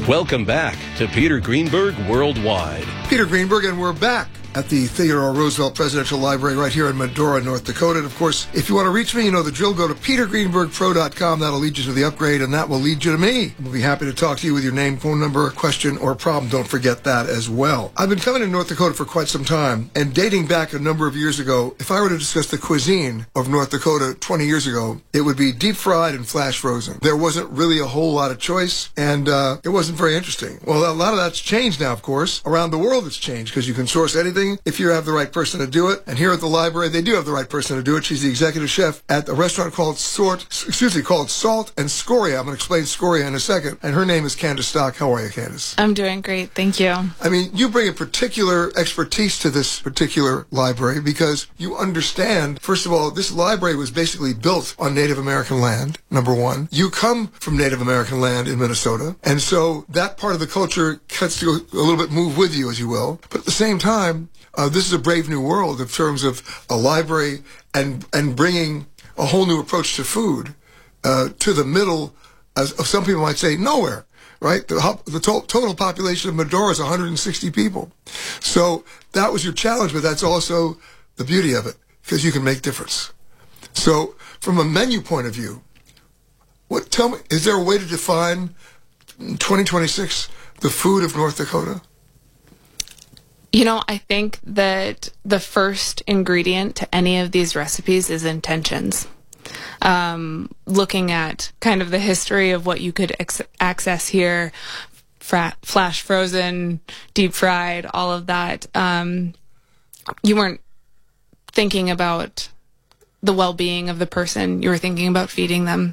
Welcome back to Peter Greenberg Worldwide. Peter Greenberg, and we're back at the Theodore Roosevelt Presidential Library right here in Medora, North Dakota. And of course, if you want to reach me, you know the drill. Go to petergreenbergpro.com. That'll lead you to the upgrade, and that will lead you to me. We'll be happy to talk to you with your name, phone number, question, or problem. Don't forget that as well. I've been coming to North Dakota for quite some time, and dating back a number of years ago, if I were to discuss the cuisine of North Dakota 20 years ago, it would be deep fried and flash frozen. There wasn't really a whole lot of choice, and it wasn't very interesting. Well, a lot of that's changed now, of course. Around the world, it's changed because you can source anything if you have the right person to do it. And here at the library, they do have the right person to do it. She's the executive chef at a restaurant called Salt and Scoria. I'm going to explain Scoria in a second. And her name is Candace Stock. How are you, Candace? I'm doing great. Thank you. I mean, you bring a particular expertise to this particular library because you understand, first of all, this library was basically built on Native American land, number one. You come from Native American land in Minnesota. And so that part of the culture gets to a little bit move with you, as you will. But at the same time, this is a brave new world in terms of a library and bringing a whole new approach to food to the middle of some people might say nowhere, right? The total population of Medora is 160 people. So that was your challenge, but that's also the beauty of it because you can make difference. So from a menu point of view, tell me, is there a way to define in 2026 the food of North Dakota? You know, I think that the first ingredient to any of these recipes is intentions. Looking at kind of the history of what you could access here, flash frozen, deep fried, all of that, you weren't thinking about the well-being of the person. You were thinking about feeding them.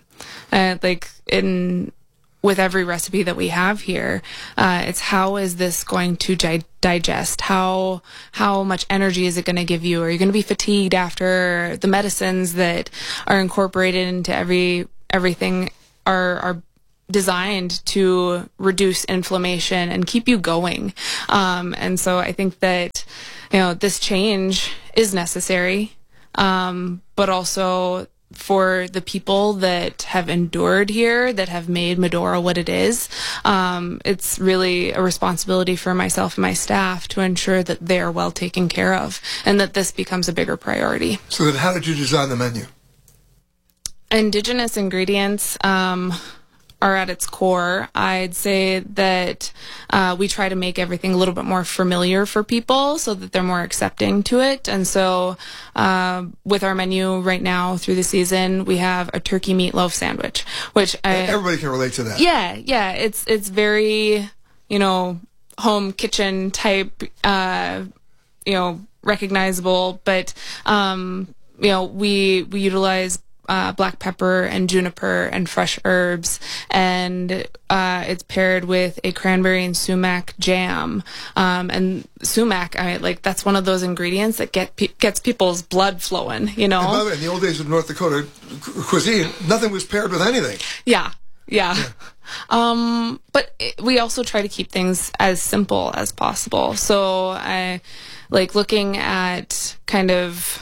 With every recipe that we have here, it's how is this going to digest? How much energy is it going to give you? Are you going to be fatigued after? The medicines that are incorporated into everything are designed to reduce inflammation and keep you going. And so I think that, this change is necessary, but also for the people that have endured here, that have made Medora what it is, it's really a responsibility for myself and my staff to ensure that they're well taken care of and that this becomes a bigger priority. So then how did you design the menu? Indigenous ingredients are at its core. I'd say that we try to make everything a little bit more familiar for people so that they're more accepting to it. And so with our menu right now through the season, we have a turkey meatloaf sandwich, which everybody can relate to that. Yeah. It's very, home kitchen type, recognizable, but, we utilize black pepper and juniper and fresh herbs, and it's paired with a cranberry and sumac jam. And sumac, that's one of those ingredients that gets people's blood flowing. And by the way, in the old days of North Dakota cuisine, nothing was paired with anything. Yeah. But we also try to keep things as simple as possible. So I like looking at kind of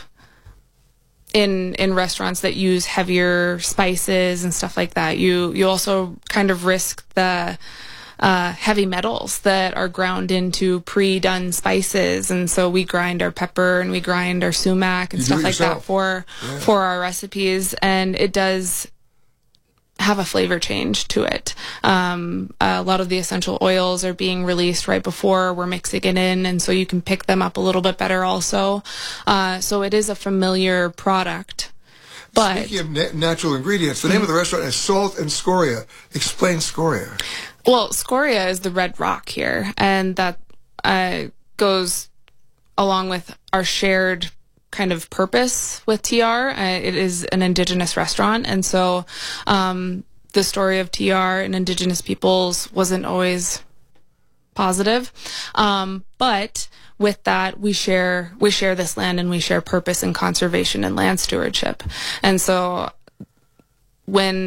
in restaurants that use heavier spices and stuff like that, you also kind of risk the heavy metals that are ground into pre-done spices, and so we grind our pepper and we grind our sumac and stuff like that for our recipes, and it does have a flavor change to it. A lot of the essential oils are being released right before we're mixing it in, and so you can pick them up a little bit better also. So it is a familiar product. But speaking of natural ingredients, the name of the restaurant is Salt and Scoria. Explain Scoria. Well, Scoria is the red rock here, and that goes along with our shared kind of purpose with TR. It is an Indigenous restaurant, and so the story of TR and Indigenous peoples wasn't always positive, but with that we share this land, and we share purpose and conservation and land stewardship. And so when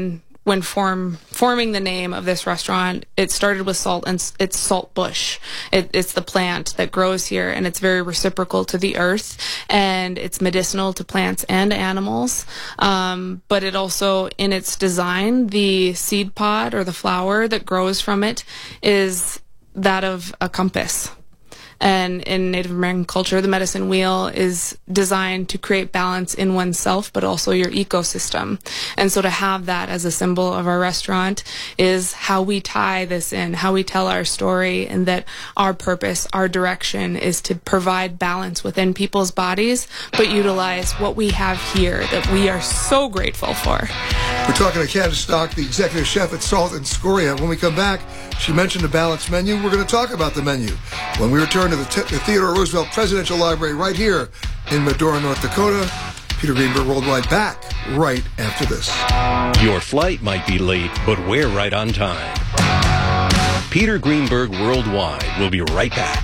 when forming the name of this restaurant, it started with salt, and it's salt bush. It's the plant that grows here, and it's very reciprocal to the earth, and it's medicinal to plants and animals. But it also, in its design, the seed pod or the flower that grows from it is that of a compass. And in Native American culture, the medicine wheel is designed to create balance in oneself, but also your ecosystem. And so to have that as a symbol of our restaurant is how we tie this in, how we tell our story, and that our purpose, our direction is to provide balance within people's bodies, but utilize what we have here that we are so grateful for. We're talking to Candace Stock, the executive chef at Salt and Scoria. When we come back, she mentioned a balanced menu. We're going to talk about the menu when we return to the Theodore Roosevelt Presidential Library right here in Medora, North Dakota. Peter Greenberg Worldwide back right after this. Your flight might be late, but we're right on time. Peter Greenberg Worldwide will be right back.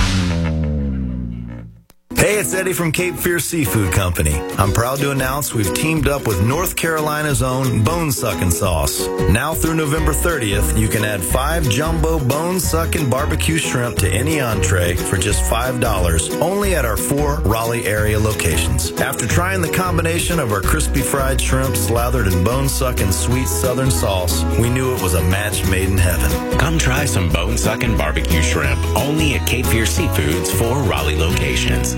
Hey, it's Eddie from Cape Fear Seafood Company. I'm proud to announce we've teamed up with North Carolina's own Bone Suckin' Sauce. Now through November 30th, you can add 5 jumbo bone suckin' barbecue shrimp to any entree for just $5, only at our 4 Raleigh area locations. After trying the combination of our crispy fried shrimp slathered in bone suckin' sweet southern sauce, we knew it was a match made in heaven. Come try some bone suckin' barbecue shrimp, only at Cape Fear Seafood's 4 Raleigh locations.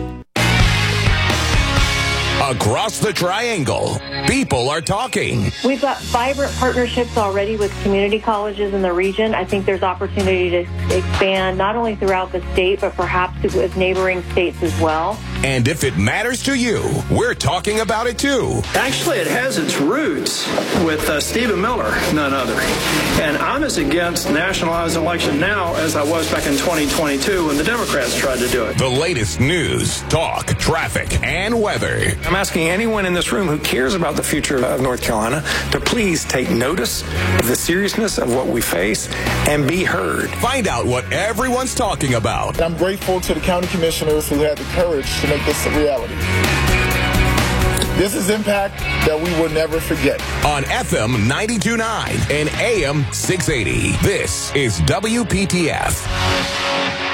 Across the Triangle, people are talking. We've got vibrant partnerships already with community colleges in the region. I think there's opportunity to expand not only throughout the state, but perhaps with neighboring states as well. And if it matters to you, we're talking about it too. Actually, it has its roots with Stephen Miller, none other. And I'm as against nationalized election now as I was back in 2022 when the Democrats tried to do it. The latest news, talk, traffic, and weather. I'm asking anyone in this room who cares about the future of North Carolina to please take notice of the seriousness of what we face and be heard. Find out what everyone's talking about. I'm grateful to the county commissioners who had the courage to make this a reality. This is impact that we will never forget. On FM 92.9 and AM 680, this is WPTF.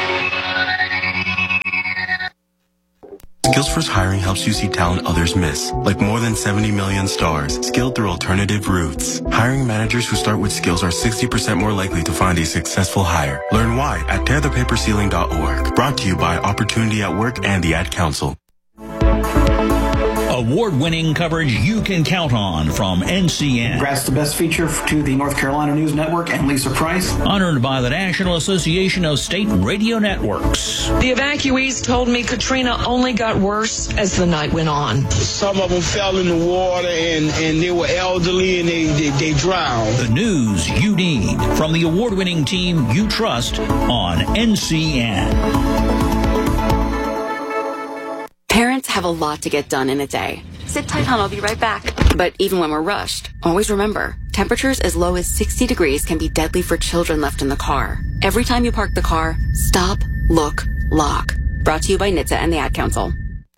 Skills First Hiring helps you see talent others miss, like more than 70 million stars, skilled through alternative routes. Hiring managers who start with skills are 60% more likely to find a successful hire. Learn why at tearthepaperceiling.org. Brought to you by Opportunity at Work and the Ad Council. Award-winning coverage you can count on from NCN. Congrats to Best Feature to the North Carolina News Network and Lisa Price. Honored by the National Association of State Radio Networks. The evacuees told me Katrina only got worse as the night went on. Some of them fell in the water and they were elderly and they drowned. The news you need from the award-winning team you trust on NCN. Parents have a lot to get done in a day. Sit tight, hon, I'll be right back. But even when we're rushed, always remember, temperatures as low as 60 degrees can be deadly for children left in the car. Every time you park the car, stop, look, lock. Brought to you by NHTSA and the Ad Council.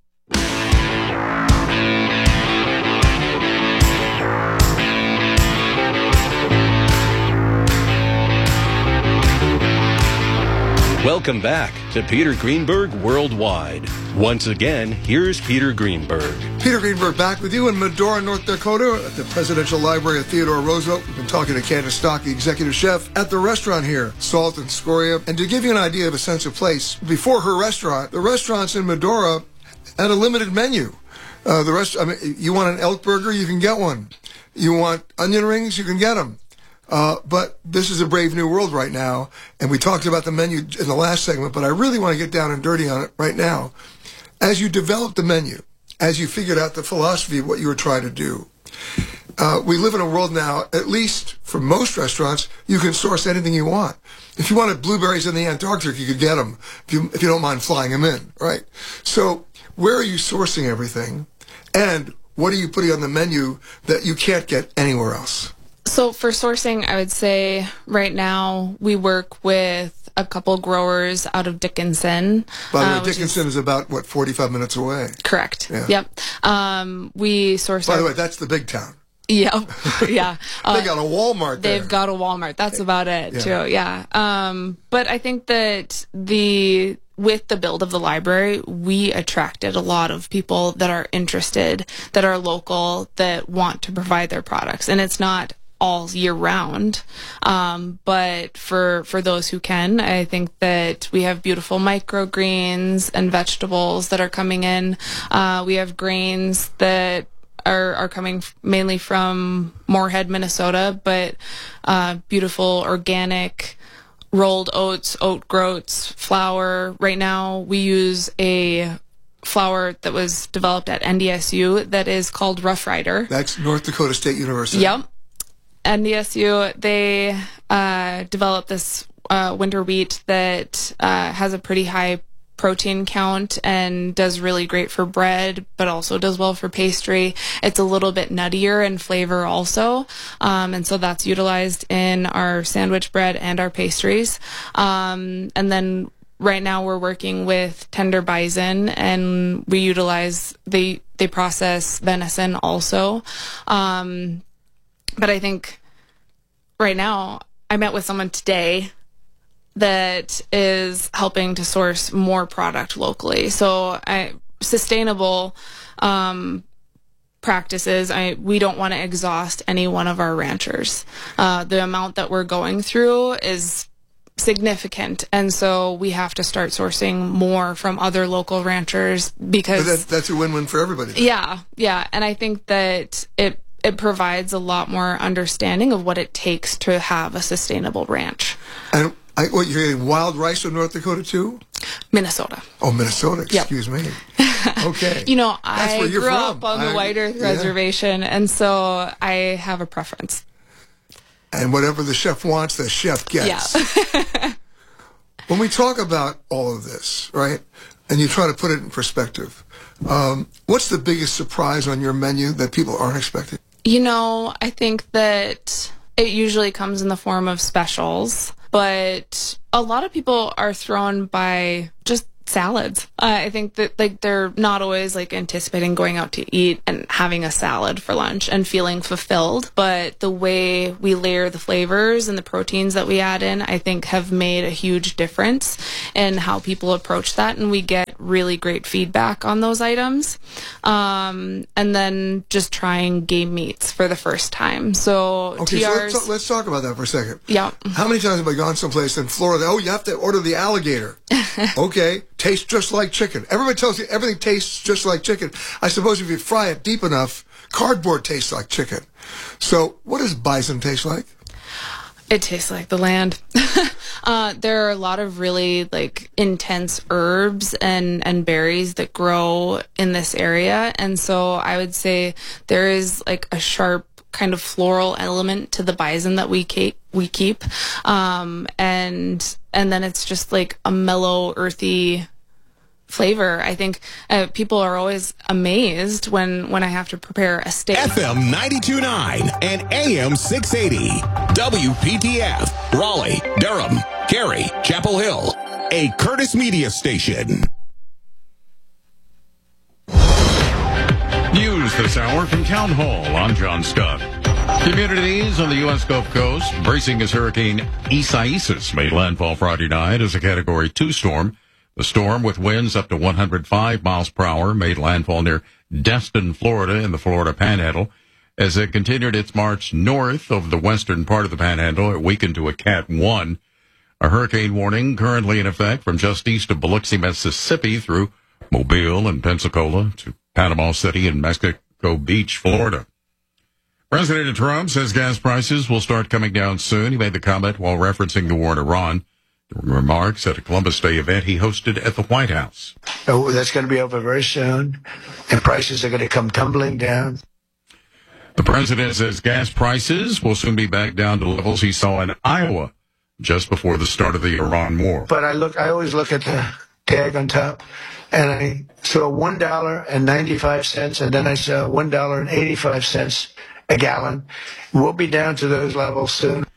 Welcome back to Peter Greenberg Worldwide. Once again, here's Peter Greenberg. Peter Greenberg back with you in Medora, North Dakota at the Presidential Library of Theodore Roosevelt. We've been talking to Candace Stock, the executive chef at the restaurant here, Salt and Scoria. And to give you an idea of a sense of place, before her restaurant, the restaurants in Medora had a limited menu. You want an elk burger, you can get one. You want onion rings, you can get them. But this is a brave new world right now, and we talked about the menu in the last segment, but I really want to get down and dirty on it right now. As you developed the menu, as you figured out the philosophy of what you were trying to do, we live in a world now, at least for most restaurants, you can source anything you want. If you wanted blueberries in the Antarctic, you could get them, if you don't mind flying them in, right? So where are you sourcing everything, and what are you putting on the menu that you can't get anywhere else? So for sourcing, I would say right now we work with a couple growers out of Dickinson. By the way, Dickinson is about, 45 minutes away? Correct. Yeah. Yep. We source... By the way, that's the big town. Yep. Yeah. They got a Walmart there. They've got a Walmart. That's about it, Yeah. too. Yeah. But I think that with the build of the library, we attracted a lot of people that are interested, that are local, that want to provide their products. And it's not all year round. But for those who can, I think that we have beautiful microgreens and vegetables that are coming in. We have grains that are coming mainly from Moorhead, Minnesota, but beautiful organic rolled oats, oat groats, flour. Right now we use a flour that was developed at NDSU that is called Rough Rider. That's North Dakota State University. Yep. NDSU, they developed this winter wheat that has a pretty high protein count and does really great for bread, but also does well for pastry. It's a little bit nuttier in flavor also, and so that's utilized in our sandwich bread and our pastries. And then right now we're working with tender bison, and we utilize they process venison also. But I think right now, I met with someone today that is helping to source more product locally. So sustainable practices, we don't want to exhaust any one of our ranchers. The amount that we're going through is significant, and so we have to start sourcing more from other local ranchers because... But that's a win-win for everybody. Yeah, and I think that it provides a lot more understanding of what it takes to have a sustainable ranch. And what, you're getting wild rice from North Dakota too? Minnesota. Oh, Minnesota. Excuse me. Okay. I grew up on the White Earth Reservation, and so I have a preference. And whatever the chef wants, the chef gets. Yeah. When we talk about all of this, right, and you try to put it in perspective, what's the biggest surprise on your menu that people aren't expecting? I think that it usually comes in the form of specials, but a lot of people are thrown by just salads. I think that they're not always anticipating going out to eat and having a salad for lunch and feeling fulfilled, but the way we layer the flavors and the proteins that we add in, I think have made a huge difference in how people approach that, and we get really great feedback on those items. And then just trying game meats for the first time. So TRs, so let's talk about that for a second. Yeah. How many times have I gone someplace in Florida? Oh, you have to order the alligator. Okay. Tastes just like chicken. Everybody tells you everything tastes just like chicken. I suppose if you fry it deep enough, cardboard tastes like chicken. So what does bison taste like? It tastes like the land. There are a lot of really intense herbs and berries that grow in this area. And so I would say there is a sharp kind of floral element to the bison that we keep. And then it's just a mellow, earthy flavor. I think people are always amazed when I have to prepare a steak. FM 92.9 and AM 680. WPTF. Raleigh, Durham, Cary, Chapel Hill. A Curtis Media station. News this hour from Town Hall. I'm John Scott. Communities on the U.S. Gulf Coast bracing as Hurricane Isaias made landfall Friday night as a Category 2 storm. The storm, with winds up to 105 miles per hour, made landfall near Destin, Florida, in the Florida Panhandle. As it continued its march north over the western part of the Panhandle, it weakened to a Cat 1. A hurricane warning currently in effect from just east of Biloxi, Mississippi, through Mobile and Pensacola to Panama City and Mexico Beach, Florida. President Trump says gas prices will start coming down soon. He made the comment while referencing the war in Iran during remarks at a Columbus Day event he hosted at the White House. Oh, that's going to be over very soon, and prices are going to come tumbling down. The president says gas prices will soon be back down to levels he saw in Iowa just before the start of the Iran war. But I always look at the tag on top, and I saw $1.95, and then I saw $1.85 a gallon. We'll be down to those levels soon.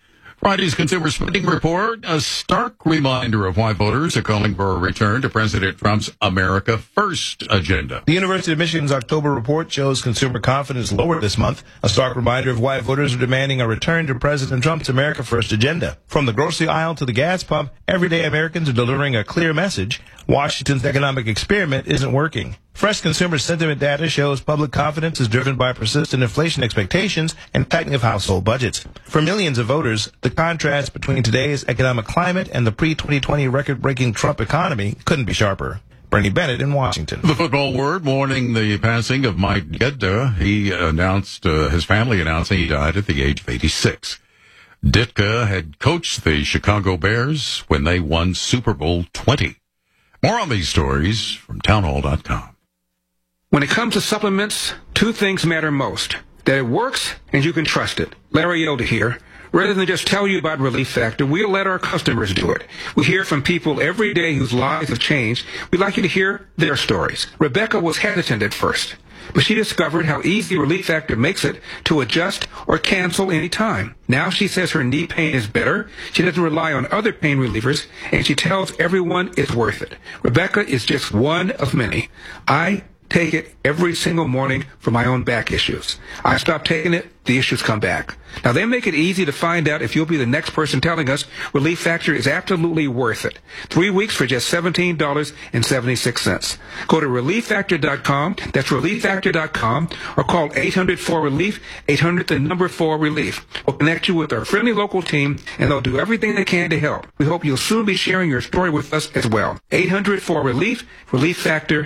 Friday's Consumer Spending Report, a stark reminder of why voters are calling for a return to President Trump's America First agenda. The University of Michigan's October report shows consumer confidence lower this month, a stark reminder of why voters are demanding a return to President Trump's America First agenda. From the grocery aisle to the gas pump, everyday Americans are delivering a clear message. Washington's economic experiment isn't working. Fresh consumer sentiment data shows public confidence is driven by persistent inflation expectations and tightening of household budgets. For millions of voters, the contrast between today's economic climate and the pre-2020 record-breaking Trump economy couldn't be sharper. Bernie Bennett in Washington. The Football Word mourning the passing of Mike Ditka. He announced, his family announced he died at the age of 86. Ditka had coached the Chicago Bears when they won Super Bowl 20. More on these stories from townhall.com. When it comes to supplements, two things matter most. That it works and you can trust it. Larry Elder here. Rather than just tell you about Relief Factor, we'll let our customers do it. We hear from people every day whose lives have changed. We'd like you to hear their stories. Rebecca was hesitant at first, but she discovered how easy Relief Factor makes it to adjust or cancel any time. Now she says her knee pain is better, she doesn't rely on other pain relievers, and she tells everyone it's worth it. Rebecca is just one of many. I take it every single morning for my own back issues. I stop taking it, the issues come back. Now, they make it easy to find out if you'll be the next person telling us Relief Factor is absolutely worth it. 3 weeks for just $17.76. Go to ReliefFactor.com, that's ReliefFactor.com, or call 800-4RELIEF, 800-4RELIEF. We'll connect you with our friendly local team, and they'll do everything they can to help. We hope you'll soon be sharing your story with us as well. 800-4RELIEF, Relief Factor.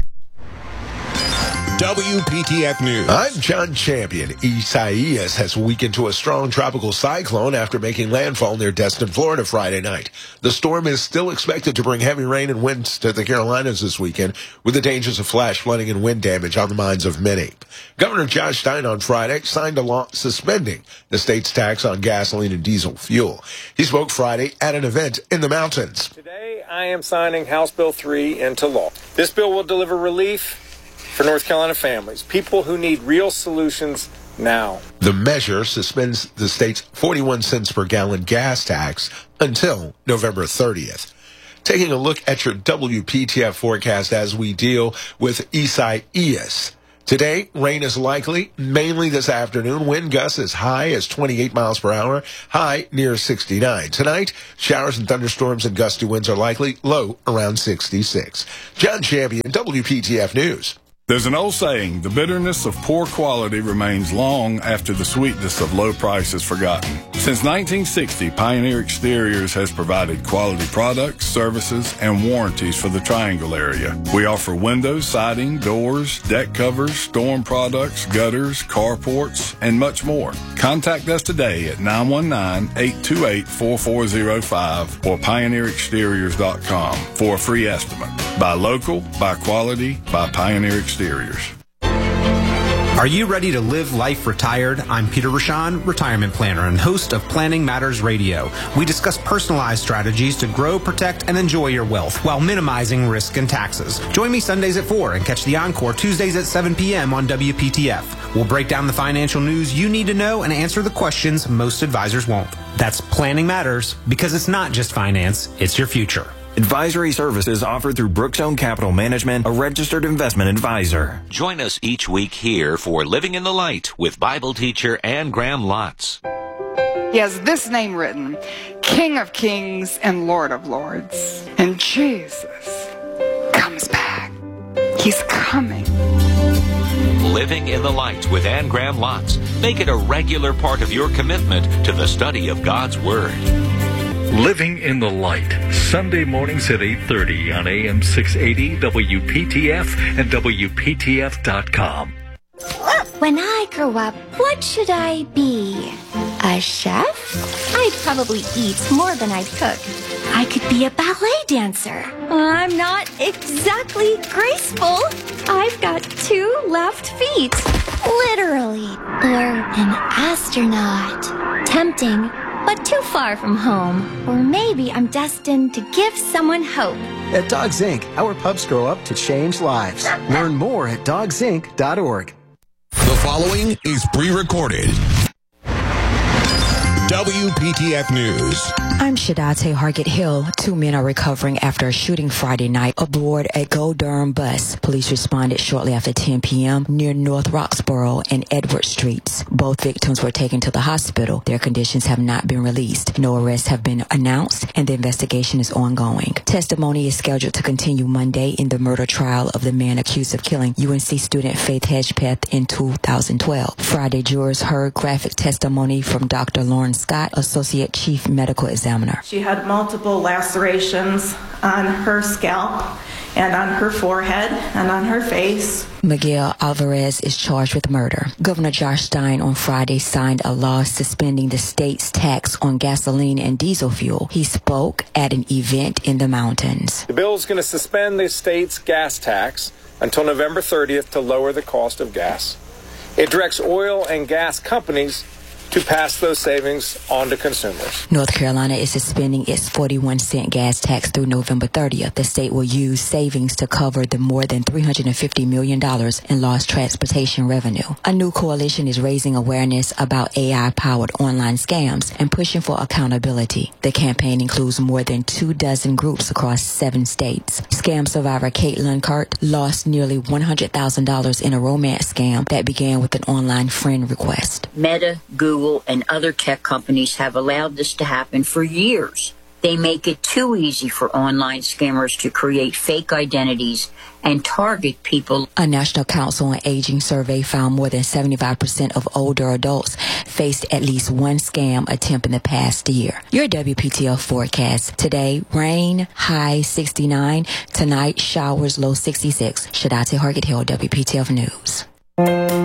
WPTF News. I'm John Champion. Isaias has weakened to a strong tropical cyclone after making landfall near Destin, Florida Friday night. The storm is still expected to bring heavy rain and winds to the Carolinas this weekend, with the dangers of flash flooding and wind damage on the minds of many. Governor Josh Stein on Friday signed a law suspending the state's tax on gasoline and diesel fuel. He spoke Friday at an event in the mountains. Today, I am signing House Bill 3 into law. This bill will deliver relief for North Carolina families, people who need real solutions now. The measure suspends the state's 41 cents per gallon gas tax until November 30th. Taking a look at your WPTF forecast as we deal with Isaias. Today, rain is likely, mainly this afternoon. Wind gusts as high as 28 miles per hour, high near 69. Tonight, showers and thunderstorms and gusty winds are likely, low around 66. John Champion, WPTF News. There's an old saying, the bitterness of poor quality remains long after the sweetness of low price is forgotten. Since 1960, Pioneer Exteriors has provided quality products, services, and warranties for the Triangle area. We offer windows, siding, doors, deck covers, storm products, gutters, carports, and much more. Contact us today at 919-828-4405 or pioneerexteriors.com for a free estimate. Buy local, buy quality, buy Pioneer Exteriors. Are you ready to live life retired? I'm Peter Rashan, retirement planner and host of Planning Matters Radio. We discuss personalized strategies to grow, protect, and enjoy your wealth while minimizing risk and taxes. Join me Sundays at 4 and catch the encore Tuesdays at 7 p.m. on WPTF. We'll break down the financial news you need to know and answer the questions most advisors won't. That's Planning Matters, because it's not just finance, it's your future. Advisory services offered through Brookstone Capital Management, a registered investment advisor. Join us each week here for Living in the Light with Bible teacher Ann Graham Lotz. He has this name written, King of Kings and Lord of Lords. And Jesus comes back. He's coming. Living in the Light with Ann Graham Lotz. Make it a regular part of your commitment to the study of God's Word. Living in the Light, Sunday mornings at 8:30 on AM 680 WPTF and WPTF.com. When I grow up, what should I be? A chef? I'd probably eat more than I'd cook. I could be a ballet dancer. I'm not exactly graceful. I've got 2 left feet. Literally. Or an astronaut. Tempting, but too far from home. Or maybe I'm destined to give someone hope. At Dogs Inc., our pups grow up to change lives. Learn more at dogsinc.org. The following is pre-recorded. WPTF News. I'm Shadate Hargett Hill. 2 men are recovering after a shooting Friday night aboard a Go Durham bus. Police responded shortly after 10 p.m. near North Roxborough and Edward Streets. Both victims were taken to the hospital. Their conditions have not been released. No arrests have been announced, and the investigation is ongoing. Testimony is scheduled to continue Monday in the murder trial of the man accused of killing UNC student Faith Hedgepeth in 2012. Friday, jurors heard graphic testimony from Dr. Lauren Scott, Associate Chief Medical Examiner. She had multiple lacerations on her scalp and on her forehead and on her face. Miguel Alvarez is charged with murder. Governor Josh Stein on Friday signed a law suspending the state's tax on gasoline and diesel fuel. He spoke at an event in the mountains. The bill is going to suspend the state's gas tax until November 30th to lower the cost of gas. It directs oil and gas companies to pass those savings on to consumers. North Carolina is suspending its 41-cent gas tax through November 30th. The state will use savings to cover the more than $350 million in lost transportation revenue. A new coalition is raising awareness about AI-powered online scams and pushing for accountability. The campaign includes more than 24 groups across 7 states. Scam survivor Kate Lunkert lost nearly $100,000 in a romance scam that began with an online friend request. Meta, Google, and other tech companies have allowed this to happen for years. They make it too easy for online scammers to create fake identities and target people. A National Council on Aging survey found more than 75% of older adults faced at least one scam attempt in the past year. Your WPTF forecast. Today, rain, high 69. Tonight, showers, low 66. Shadate Hargett Hill, WPTF News.